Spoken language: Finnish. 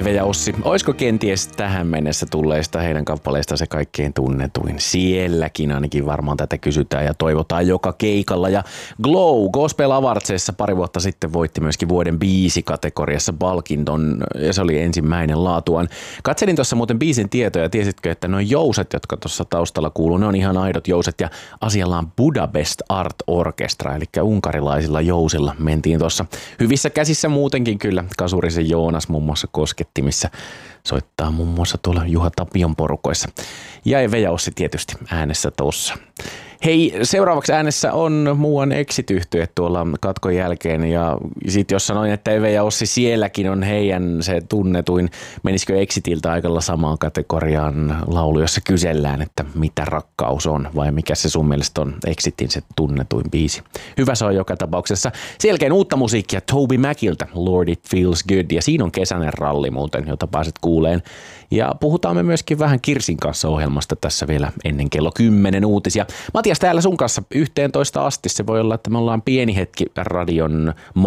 Eve ja Ossi, olisiko kenties tähän mennessä tulleista heidän kappaleista se kaikkein tunnetuin? Sielläkin ainakin varmaan tätä kysytään ja toivotaan joka keikalla. Ja Glow Gospel Awardsissa pari vuotta sitten voitti myöskin vuoden biisi-kategoriassa palkinton, ja se oli ensimmäinen laatuaan. Katselin tuossa muuten biisin tietoja, tiesitkö, että nuo jouset, jotka tuossa taustalla kuuluu, ne on ihan aidot jouset, ja asialla on Budapest Art Orchestra, eli unkarilaisilla jousilla mentiin tuossa hyvissä käsissä muutenkin kyllä. Kasurisen Joonas muun muassa koskettimissa soittaa muun muassa tuolla Juha Tapion porukoissa. Ja Eve ja Ossi tietysti äänessä tuossa. Hei, seuraavaksi äänessä on muuan Exit-yhtye tuolla katkon jälkeen, ja sitten jos sanoin, että Eve ja Ossi sielläkin on heidän se tunnetuin, menisikö Exitiltä aikalla samaan kategoriaan laulu, jossa kysellään, että mitä rakkaus on, vai mikä se sun mielestä on Exitin se tunnetuin biisi. Hyvä se on joka tapauksessa. Selkeän uutta musiikkia Toby Maciltä, Lord It Feels Good, ja siinä on kesäinen ralli muuten, jota pääset kuuleen. Ja puhutaan me myöskin vähän Kirsin kanssa ohjelmasta tässä vielä ennen kello 10 uutisia. Matias, täällä sun kanssa 11 asti. Se voi olla, että me ollaan pieni hetki radion